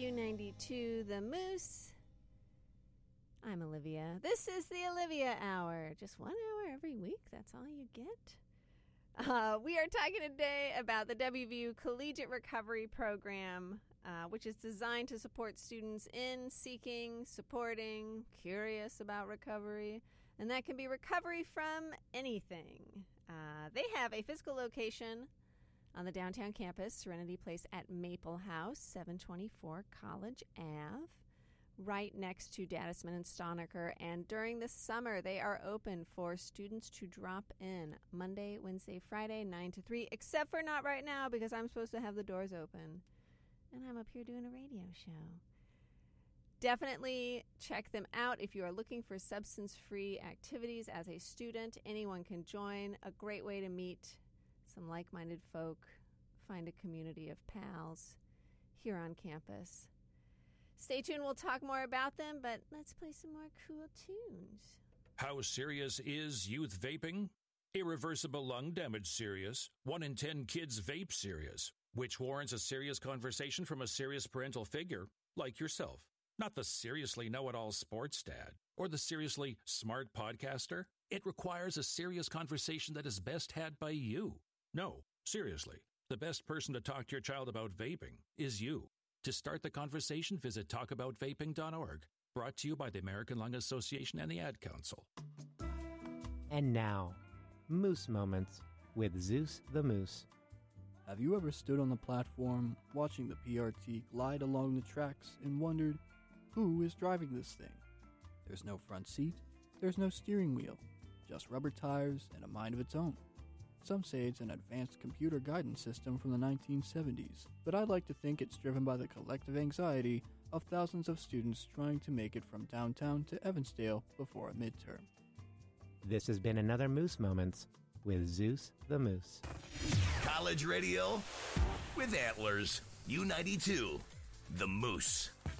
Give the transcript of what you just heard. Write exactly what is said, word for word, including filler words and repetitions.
U ninety-two, The Moose. I'm Olivia. This is the Olivia Hour. Just one hour every week. That's all you get. Uh, we are talking today about the W V U Collegiate Recovery Program, uh, which is designed to support students in seeking, supporting, curious about recovery. And that can be recovery from anything. Uh, they have a physical location on the downtown campus, Serenity Place at Maple House, seven twenty-four College Avenue, right next to Dadisman and Stonecker. And during the summer, they are open for students to drop in Monday, Wednesday, Friday, nine to three, except for not right now because I'm supposed to have the doors open. And I'm up here doing a radio show. Definitely check them out if you are looking for substance-free activities as a student. Anyone can join. A great way to meet some like-minded folk, find a community of pals here on campus. Stay tuned. We'll talk more about them, but let's play some more cool tunes. How serious is youth vaping? Irreversible lung damage serious. One in ten kids vape serious, which warrants a serious conversation from a serious parental figure like yourself. Not the seriously know-it-all sports dad or the seriously smart podcaster. It requires a serious conversation that is best had by you. No, seriously, the best person to talk to your child about vaping is you. To start the conversation, visit talk about vaping dot org. Brought to you by the American Lung Association and the Ad Council. And now, Moose Moments with Zeus the Moose. Have you ever stood on the platform watching the P R T glide along the tracks and wondered, who is driving this thing? There's no front seat, there's no steering wheel, just rubber tires and a mind of its own. Some say it's an advanced computer guidance system from the nineteen seventies, but I'd like to think it's driven by the collective anxiety of thousands of students trying to make it from downtown to Evansdale before a midterm. This has been another Moose Moments with Zeus the Moose. College radio with antlers. U ninety-two, The Moose.